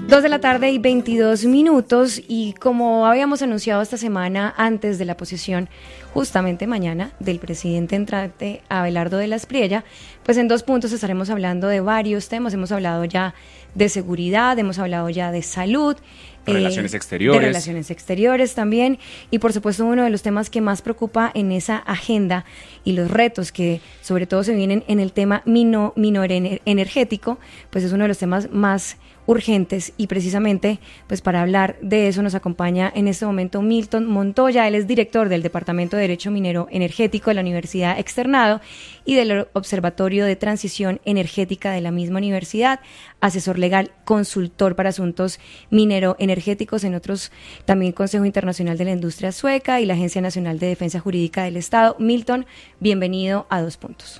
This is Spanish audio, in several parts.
2:22 y como habíamos anunciado esta semana antes de la posesión, justamente mañana, del presidente entrante Abelardo de la Espriella, pues en 2 puntos estaremos hablando de varios temas. Hemos hablado ya de seguridad, hemos hablado ya de salud, relaciones exteriores. De relaciones exteriores también, y por supuesto uno de los temas que más preocupa en esa agenda y los retos que sobre todo se vienen en el tema energético, pues es uno de los temas más urgentes, y precisamente pues para hablar de eso nos acompaña en este momento Milton Montoya. Él es director del Departamento de Derecho Minero Energético de la Universidad Externado y del Observatorio de Transición Energética de la misma universidad, asesor legal, consultor para asuntos minero-energéticos en otros, también Consejo Internacional de la Industria Sueca y la Agencia Nacional de Defensa Jurídica del Estado. Milton, bienvenido a 2 Puntos.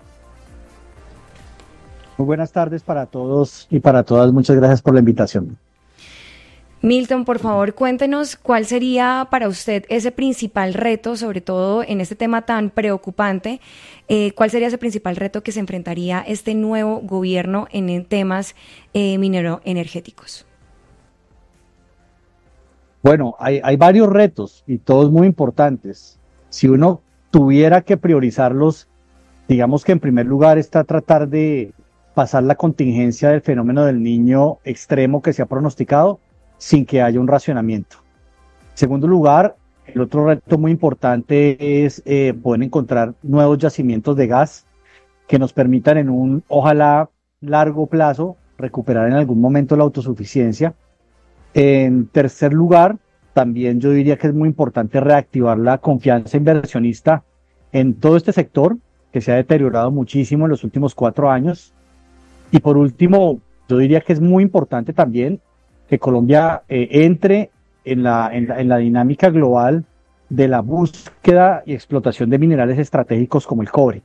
Muy buenas tardes para todos y para todas. Muchas gracias por la invitación. Milton, por favor, cuéntenos cuál sería para usted ese principal reto, sobre todo en este tema tan preocupante. ¿Cuál sería ese principal reto que se enfrentaría este nuevo gobierno en temas minero-energéticos? Bueno, hay varios retos y todos muy importantes. Si uno tuviera que priorizarlos, digamos que en primer lugar está tratar de pasar la contingencia del fenómeno del Niño extremo que se ha pronosticado sin que haya un racionamiento. En segundo lugar, el otro reto muy importante es poder encontrar nuevos yacimientos de gas que nos permitan en un, ojalá, largo plazo, recuperar en algún momento la autosuficiencia. En tercer lugar, también yo diría que es muy importante reactivar la confianza inversionista en todo este sector que se ha deteriorado muchísimo en los últimos 4 años. Y por último, yo diría que es muy importante también que Colombia entre en la dinámica global de la búsqueda y explotación de minerales estratégicos como el cobre.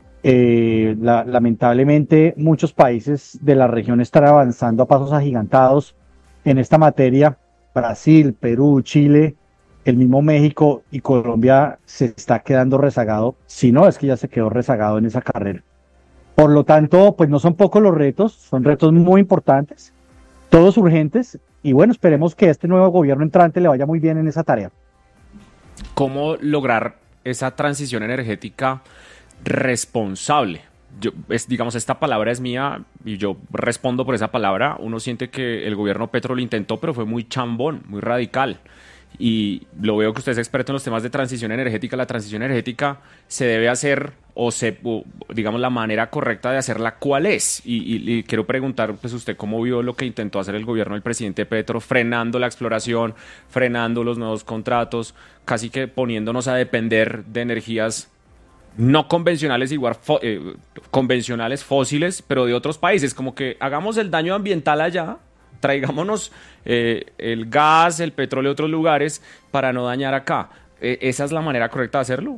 Lamentablemente, muchos países de la región están avanzando a pasos agigantados en esta materia. Brasil, Perú, Chile, el mismo México, y Colombia se está quedando rezagado. Si no, es que ya se quedó rezagado en esa carrera. Por lo tanto, pues no son pocos los retos, son retos muy importantes, todos urgentes, y bueno, esperemos que este nuevo gobierno entrante le vaya muy bien en esa tarea. ¿Cómo lograr esa transición energética responsable? Digamos, esta palabra es mía y yo respondo por esa palabra. Uno siente que el gobierno Petro lo intentó, pero fue muy chambón, muy radical. Y lo veo que usted es experto en los temas de transición energética. La transición energética se debe hacer, o digamos, la manera correcta de hacerla, ¿cuál es? Y quiero preguntar, pues, usted cómo vio lo que intentó hacer el gobierno del presidente Petro, frenando la exploración, frenando los nuevos contratos, casi que poniéndonos a depender de energías no convencionales, igual convencionales, fósiles, pero de otros países. Como que hagamos el daño ambiental allá, traigámonos el gas, el petróleo de otros lugares para no dañar acá. ¿Esa es la manera correcta de hacerlo?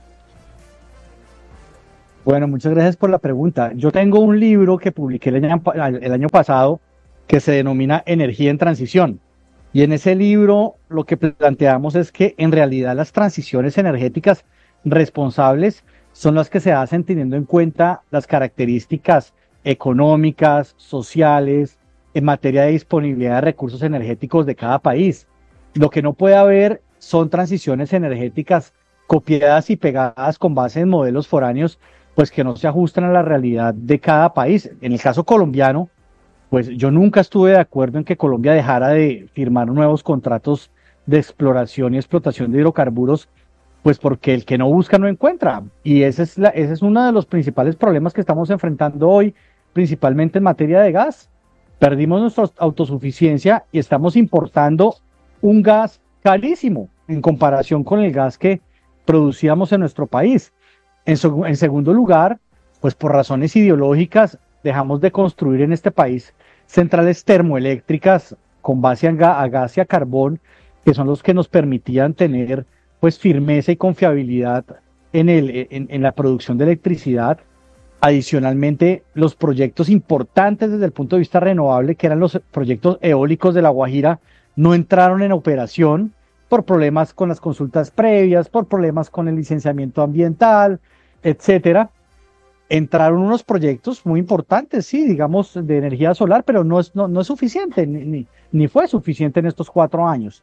Bueno, muchas gracias por la pregunta. Yo tengo un libro que publiqué el año pasado que se denomina Energía en Transición. Y en ese libro lo que planteamos es que en realidad las transiciones energéticas responsables son las que se hacen teniendo en cuenta las características económicas, sociales, en materia de disponibilidad de recursos energéticos de cada país. Lo que no puede haber son transiciones energéticas copiadas y pegadas con base en modelos foráneos, pues que no se ajustan a la realidad de cada país. En el caso colombiano, pues yo nunca estuve de acuerdo en que Colombia dejara de firmar nuevos contratos de exploración y explotación de hidrocarburos, pues porque el que no busca no encuentra. Y ese es uno de los principales problemas que estamos enfrentando hoy, principalmente en materia de gas. Perdimos nuestra autosuficiencia y estamos importando un gas carísimo en comparación con el gas que producíamos en nuestro país. En segundo lugar, pues por razones ideológicas, dejamos de construir en este país centrales termoeléctricas con base a gas y a carbón, que son los que nos permitían tener pues firmeza y confiabilidad en la producción de electricidad. Adicionalmente, los proyectos importantes desde el punto de vista renovable, que eran los proyectos eólicos de La Guajira, no entraron en operación por problemas con las consultas previas, por problemas con el licenciamiento ambiental, etcétera. entraron unos proyectos muy importantes, sí, digamos, de energía solar, pero no es suficiente, ni fue suficiente en estos 4 años.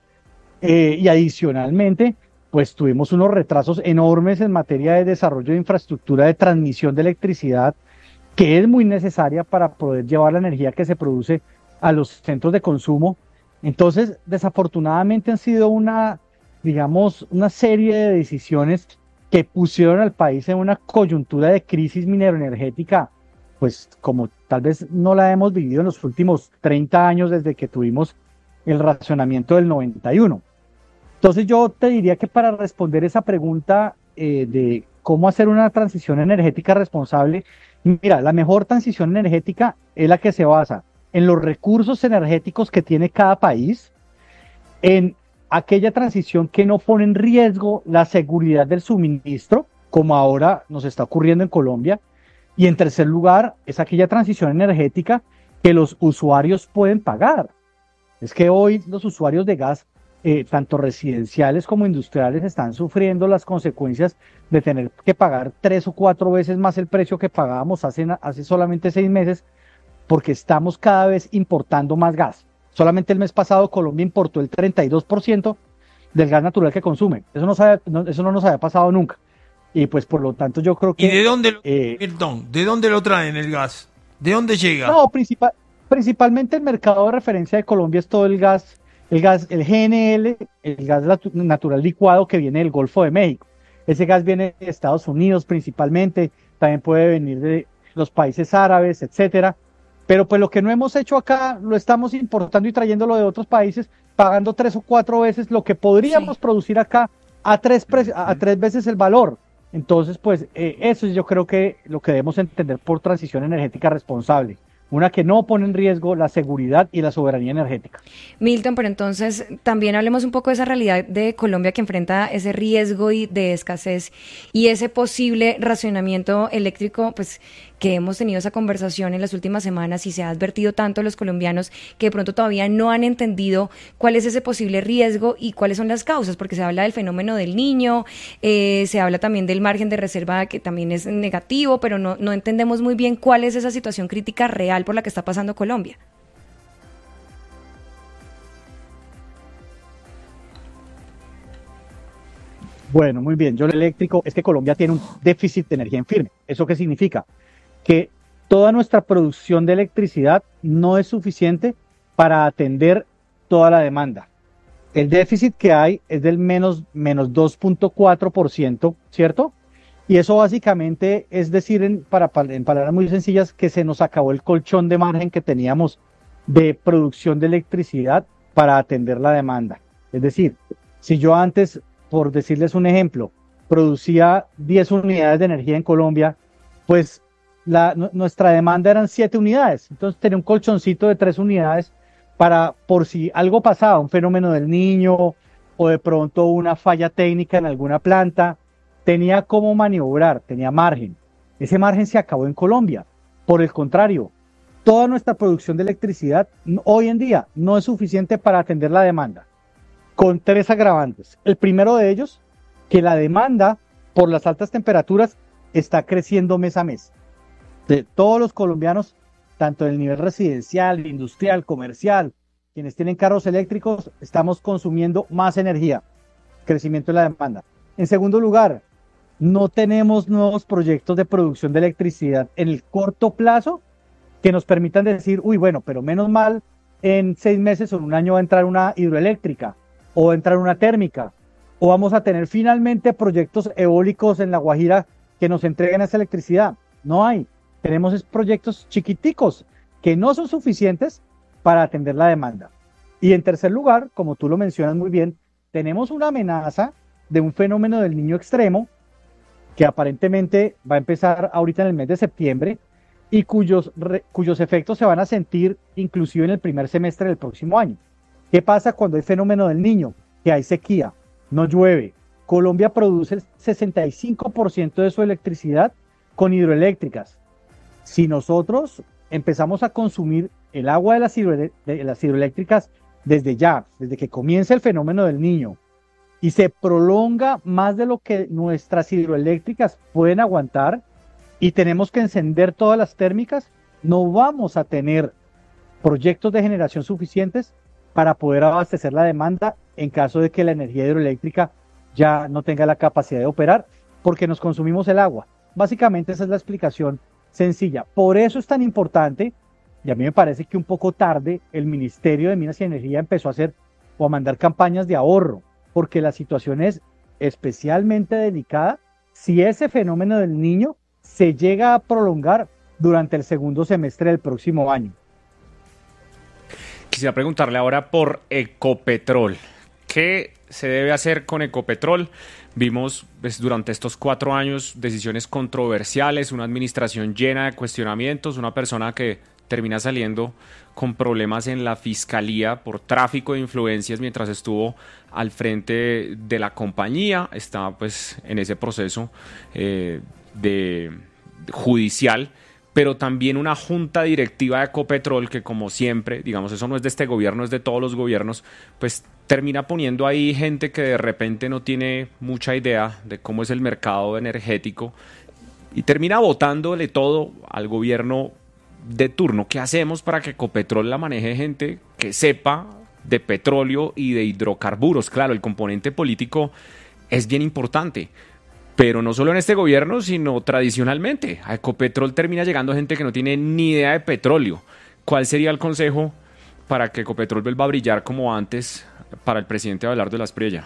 Y adicionalmente, pues tuvimos unos retrasos enormes en materia de desarrollo de infraestructura de transmisión de electricidad, que es muy necesaria para poder llevar la energía que se produce a los centros de consumo. Entonces, desafortunadamente han sido digamos, una serie de decisiones que pusieron al país en una coyuntura de crisis mineroenergética, pues como tal vez no la hemos vivido en los últimos 30 años desde que tuvimos el racionamiento del 91. Entonces yo te diría que para responder esa pregunta de cómo hacer una transición energética responsable, mira, la mejor transición energética es la que se basa en los recursos energéticos que tiene cada país, en aquella transición que no pone en riesgo la seguridad del suministro, como ahora nos está ocurriendo en Colombia, y en tercer lugar es aquella transición energética que los usuarios pueden pagar. Es que hoy los usuarios de gas, tanto residenciales como industriales, están sufriendo las consecuencias de tener que pagar 3 o 4 veces más el precio que pagábamos hace solamente 6 meses, porque estamos cada vez importando más gas. Solamente el mes pasado Colombia importó el 32% del gas natural que consume. Eso no nos había pasado nunca. Y pues por lo tanto yo creo que... ¿Y de dónde, perdón, de dónde lo traen el gas? ¿De dónde llega? No, principalmente el mercado de referencia de Colombia es todo el gas, el GNL, el gas natural licuado que viene del Golfo de México. Ese gas viene de Estados Unidos principalmente, también puede venir de los países árabes, etcétera. Pero pues lo que no hemos hecho acá, lo estamos importando y trayéndolo de otros países, pagando 3 o 4 veces lo que podríamos producir acá a 3 veces el valor. Entonces, pues eso yo creo que lo que debemos entender por transición energética responsable. Una que no pone en riesgo la seguridad y la soberanía energética. Milton, pero entonces también hablemos un poco de esa realidad de Colombia que enfrenta ese riesgo de escasez y ese posible racionamiento eléctrico, pues que hemos tenido esa conversación en las últimas semanas y se ha advertido tanto a los colombianos que de pronto todavía no han entendido cuál es ese posible riesgo y cuáles son las causas, porque se habla del fenómeno del Niño, se habla también del margen de reserva que también es negativo, pero no entendemos muy bien cuál es esa situación crítica real por la que está pasando Colombia. Bueno, muy bien. Yo lo eléctrico es que Colombia tiene un déficit de energía en firme. ¿Eso qué significa? Que toda nuestra producción de electricidad no es suficiente para atender toda la demanda. El déficit que hay es del menos 2.4%, ¿cierto? Y eso básicamente es decir, en palabras muy sencillas, que se nos acabó el colchón de margen que teníamos de producción de electricidad para atender la demanda. Es decir, si yo antes, por decirles un ejemplo, producía 10 unidades de energía en Colombia, pues nuestra demanda eran 7 unidades. Entonces tenía un colchoncito de 3 unidades para, por si algo pasaba, un fenómeno del Niño o de pronto una falla técnica en alguna planta, tenía cómo maniobrar, tenía margen. Ese margen se acabó en Colombia. Por el contrario, toda nuestra producción de electricidad hoy en día no es suficiente para atender la demanda, con 3 agravantes. El primero de ellos, que la demanda por las altas temperaturas está creciendo mes a mes. De todos los colombianos, tanto en el nivel residencial, industrial, comercial, quienes tienen carros eléctricos, estamos consumiendo más energía, crecimiento de la demanda. En segundo lugar, no tenemos nuevos proyectos de producción de electricidad en el corto plazo que nos permitan decir, uy, bueno, pero menos mal, en 6 meses o en un año va a entrar una hidroeléctrica o va a entrar una térmica, o vamos a tener finalmente proyectos eólicos en La Guajira que nos entreguen esa electricidad. No hay. Tenemos proyectos chiquiticos que no son suficientes para atender la demanda. Y en tercer lugar, como tú lo mencionas muy bien, tenemos una amenaza de un fenómeno del Niño extremo que aparentemente va a empezar ahorita en el mes de septiembre y cuyos efectos se van a sentir inclusive en el primer semestre del próximo año. ¿Qué pasa cuando hay fenómeno del Niño? Que hay sequía, no llueve. Colombia produce el 65% de su electricidad con hidroeléctricas. Si nosotros empezamos a consumir el agua de las hidroeléctricas desde ya, desde que comienza el fenómeno del Niño, y se prolonga más de lo que nuestras hidroeléctricas pueden aguantar, y tenemos que encender todas las térmicas, no vamos a tener proyectos de generación suficientes para poder abastecer la demanda en caso de que la energía hidroeléctrica ya no tenga la capacidad de operar, porque nos consumimos el agua. Básicamente esa es la explicación sencilla. Por eso es tan importante, y a mí me parece que un poco tarde, el Ministerio de Minas y Energía empezó a hacer o a mandar campañas de ahorro, porque la situación es especialmente delicada si ese fenómeno del Niño se llega a prolongar durante el segundo semestre del próximo año. Quisiera preguntarle ahora por Ecopetrol. ¿Qué se debe hacer con Ecopetrol? Vimos durante estos 4 años decisiones controversiales, una administración llena de cuestionamientos, una persona que termina saliendo con problemas en la fiscalía por tráfico de influencias mientras estuvo al frente de la compañía. Está pues en ese proceso de judicial, pero también una junta directiva de Ecopetrol que, como siempre, digamos, eso no es de este gobierno, es de todos los gobiernos, pues termina poniendo ahí gente que de repente no tiene mucha idea de cómo es el mercado energético y termina botándole todo al gobierno de turno. ¿Qué hacemos para que Ecopetrol la maneje gente que sepa de petróleo y de hidrocarburos? Claro, el componente político es bien importante, pero no solo en este gobierno, sino tradicionalmente. A Ecopetrol termina llegando gente que no tiene ni idea de petróleo. ¿Cuál sería el consejo para que Ecopetrol vuelva a brillar como antes para el presidente Abelardo de la Espriella?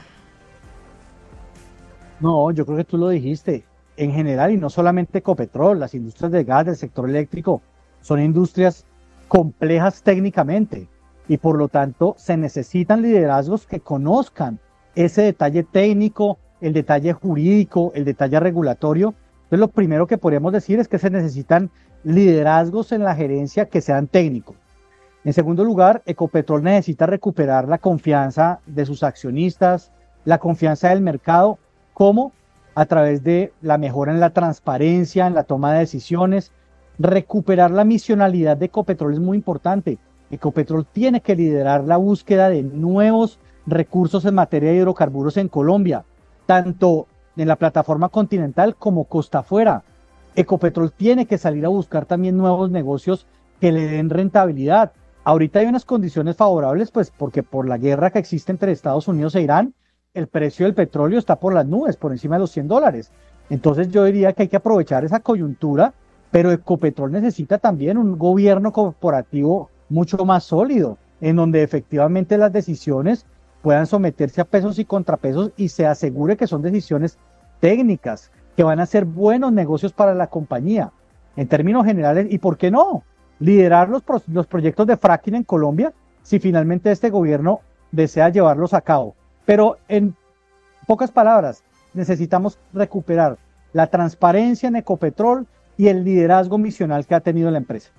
No, yo creo que tú lo dijiste. En general, y no solamente Ecopetrol, las industrias del gas, del sector eléctrico, son industrias complejas técnicamente y por lo tanto se necesitan liderazgos que conozcan ese detalle técnico, el detalle jurídico, el detalle regulatorio. Entonces lo primero que podríamos decir es que se necesitan liderazgos en la gerencia que sean técnicos. En segundo lugar, Ecopetrol necesita recuperar la confianza de sus accionistas, la confianza del mercado, ¿cómo? A través de la mejora en la transparencia, en la toma de decisiones. Recuperar la misionalidad de Ecopetrol es muy importante. Ecopetrol tiene que liderar la búsqueda de nuevos recursos en materia de hidrocarburos en Colombia, tanto en la plataforma continental como costa afuera. Ecopetrol tiene que salir a buscar también nuevos negocios que le den rentabilidad. Ahorita hay unas condiciones favorables, pues porque por la guerra que existe entre Estados Unidos e Irán, el precio del petróleo está por las nubes, por encima de los $100. Entonces yo diría que hay que aprovechar esa coyuntura, pero Ecopetrol necesita también un gobierno corporativo mucho más sólido, en donde efectivamente las decisiones puedan someterse a pesos y contrapesos y se asegure que son decisiones técnicas, que van a ser buenos negocios para la compañía. En términos generales, ¿y por qué no? Liderar los proyectos de fracking en Colombia, si finalmente este gobierno desea llevarlos a cabo. Pero en pocas palabras, necesitamos recuperar la transparencia en Ecopetrol y el liderazgo misional que ha tenido la empresa.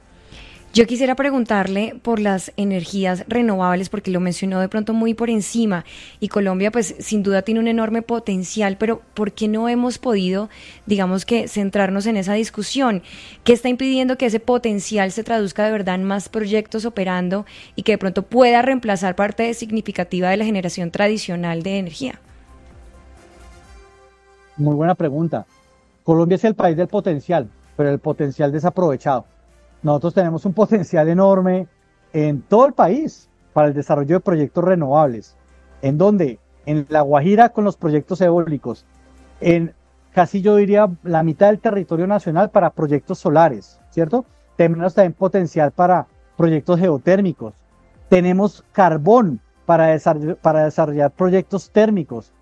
Yo quisiera preguntarle por las energías renovables, porque lo mencionó de pronto muy por encima, y Colombia pues sin duda tiene un enorme potencial, pero ¿por qué no hemos podido, digamos que, centrarnos en esa discusión? ¿Qué está impidiendo que ese potencial se traduzca de verdad en más proyectos operando y que de pronto pueda reemplazar parte significativa de la generación tradicional de energía? Muy buena pregunta. Colombia es el país del potencial, pero el potencial desaprovechado. Nosotros tenemos un potencial enorme en todo el país para el desarrollo de proyectos renovables. ¿En dónde? En La Guajira con los proyectos eólicos. En casi yo diría la mitad del territorio nacional para proyectos solares, ¿cierto? Tenemos también potencial para proyectos geotérmicos. Tenemos carbón para desarrollar proyectos térmicos.